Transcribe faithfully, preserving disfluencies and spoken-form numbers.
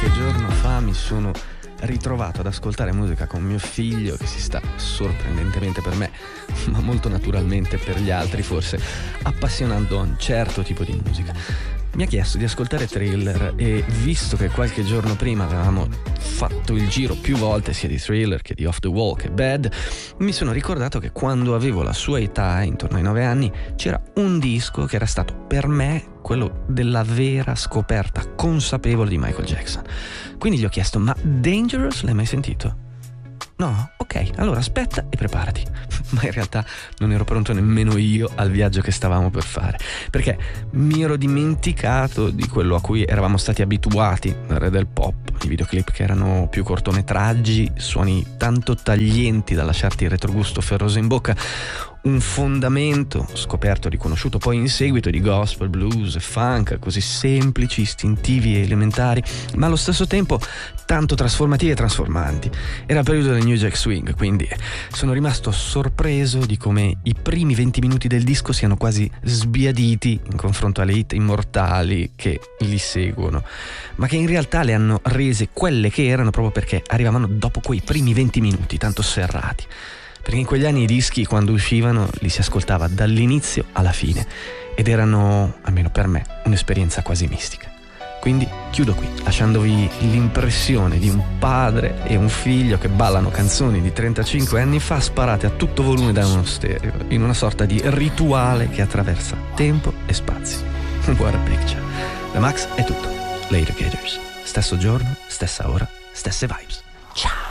giorno fa mi sono ritrovato ad ascoltare musica con mio figlio, che si sta sorprendentemente per me, ma molto naturalmente per gli altri forse, appassionando a un certo tipo di musica. Mi ha chiesto di ascoltare Thriller e, visto che qualche giorno prima avevamo fatto il giro più volte sia di Thriller che di Off the Wall che Bad, mi sono ricordato che quando avevo la sua età, intorno ai nove anni, c'era un disco che era stato per me quello della vera scoperta consapevole di Michael Jackson. Quindi gli ho chiesto: ma Dangerous l'hai mai sentito? No? Ok, allora aspetta e preparati. Ma in realtà non ero pronto nemmeno io al viaggio che stavamo per fare, perché mi ero dimenticato di quello a cui eravamo stati abituati dal re del pop, i videoclip che erano più cortometraggi, suoni tanto taglienti da lasciarti il retrogusto ferroso in bocca, un fondamento scoperto, riconosciuto poi in seguito, di gospel, blues e funk, così semplici, istintivi e elementari, ma allo stesso tempo tanto trasformativi e trasformanti. Era il periodo del New Jack Swing, quindi sono rimasto sorpreso di come i primi venti minuti del disco siano quasi sbiaditi in confronto alle hit immortali che li seguono, ma che in realtà le hanno rese quelle che erano proprio perché arrivavano dopo quei primi venti minuti tanto serrati. Perché in quegli anni i dischi, quando uscivano, li si ascoltava dall'inizio alla fine ed erano, almeno per me, un'esperienza quasi mistica. Quindi chiudo qui, lasciandovi l'impressione di un padre e un figlio che ballano canzoni di trentacinque anni fa sparate a tutto volume da uno stereo, in una sorta di rituale che attraversa tempo e spazio. What a picture. Da Max è tutto. Later Gators. Stesso giorno, stessa ora, stesse vibes. Ciao!